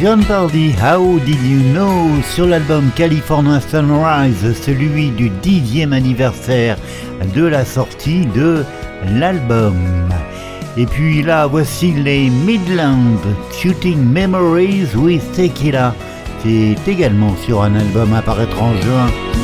John Pardy, How Did You Know, sur l'album California Sunrise, celui du 10e anniversaire de la sortie de l'album. Et puis là, voici les Midlands, Shooting Memories with Tequila. C'est également sur un album à paraître en juin.